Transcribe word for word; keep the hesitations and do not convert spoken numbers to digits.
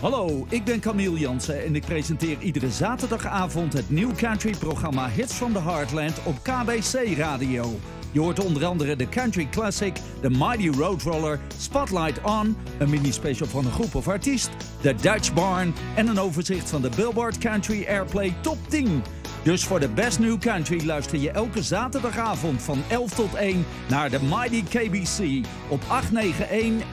Hallo, ik ben Camille Jansen en ik presenteer iedere zaterdagavond het New Country-programma Hits from the Heartland op K B C Radio. Je hoort onder andere de Country Classic, de Mighty Roadroller, Spotlight On, een mini-special van een groep of artiest, de Dutch Barn en een overzicht van de Billboard Country Airplay Top tien. Dus voor de Best New Country luister je elke zaterdagavond van elf tot één naar de Mighty K B C op acht negen een